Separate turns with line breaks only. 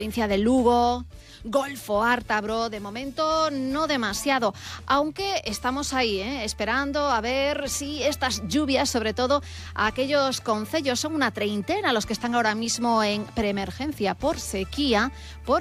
provincia de Lugo, Golfo, Ártabro, de momento no demasiado, aunque estamos ahí, esperando a ver si estas lluvias, sobre todo a aquellos concellos, son una treintena los que están ahora mismo en preemergencia por sequía, por